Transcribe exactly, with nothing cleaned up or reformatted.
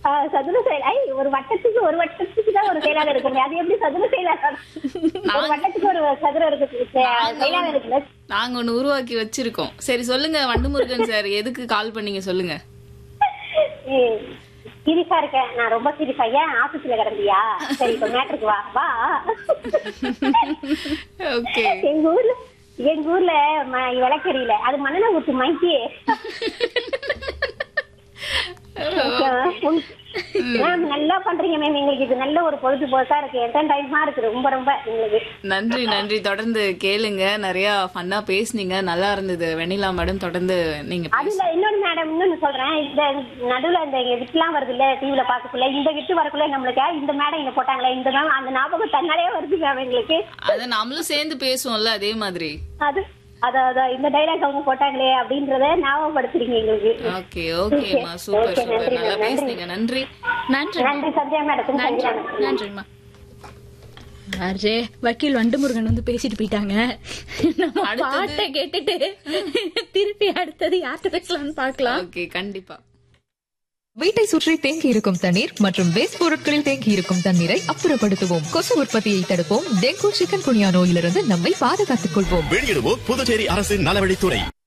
சதுர செயல் ஐ ஒரு வட்டத்துக்கு ஒரு வட்டத்துக்கு தான் ஒரு செயலாளர் இருக்கு. அது எப்படி சதுர செயலாளர்? ஒரு வட்டத்துக்கு ஒரு சதுரம் இருக்கு செயலாளர் இருக்குல்ல. நாங்க ஒண்ணு உருவாக்கி வச்சிருக்கோம். சரி சொல்லுங்க வண்டுமுருகன் சார், எதுக்கு கால் பண்ணீங்க சொல்லுங்க. சீரியஸா இருக்கேன் நான், ரொம்ப சீரியஸா. ஏன் ஆபீஸ்ல கிடந்தியா? சரி இப்ப மேட்ருக்கு வா வா. ஓகே. எங்க ஊர்ல எங்க ஊர்ல விளக்கறியில அது மண்ணெண்ணெய் ஊத்து மைக்கி. மேம் நல்லா பண்றீங்க மேம். எங்களுக்கு இது நல்ல ஒரு பொழுதுபோக்கா இருக்கு, என்டர்டைன்மெண்டா இருக்கு ரொம்ப ரொம்ப எங்களுக்கு. நன்றி நன்றி. தொடர்ந்து கேளுங்க, நிறைய ஃபன்னா பேசுனீங்க, நல்லா இருந்தது வெண்ணிலா மேடம். தொடர்ந்து நீங்க அதுல இன்னொன்னு மேடம் இன்னொன்னு சொல்றேன். இந்த நடுவுல இந்த விட்டுலாம் வருது இல்ல டிவில பாக்கக்குள்ள, இந்த விட்டு வரக்குள்ள நம்மளுக்கு இந்த மேடம் இங்க போட்டாங்களே இந்த மேம் அந்த ஞாபகம் தன்னாலே வருது மேம் எங்களுக்கு. அத நாமளும் சேர்ந்து பேசுவோம்ல அதே மாதிரி. அது அதான் இந்த டைலாக் அவங்க போட்டாங்களே அப்படின்றத ஞாபகப்படுத்துறீங்க எங்களுக்கு. ஓகே ஓகேமா, சூப்பர் சூப்பர், நல்லா பேசுனீங்க. நன்றி நன்றி நன்றி சந்தியா மேடம். நன்றிம்மா. அரே வக்கீல் வண்டுமுருகன் வந்து பேசிட்டு போயிட்டாங்க. நம்ம பாட்டை கேட்டுட்டு திருப்பி அடுத்தது யார்கிட்ட பேசலாம்னு பாக்கலாம். ஓகே கண்டிப்பா. வீட்டை சுற்றி தேங்கி இருக்கும் தண்ணீர் மற்றும் வேஸ்ட் பொருட்களில் தேங்கி இருக்கும் தண்ணீரை அப்புறப்படுத்துவோம். கொசு உற்பத்தியை தடுப்போம். டெங்கு சிக்கன் குனியா நோயிலிருந்து நம்மை பாதுகாத்துக் கொள்வோம். வெளியிடுவோம் புதுச்சேரி அரசின் நலவழித்துறை.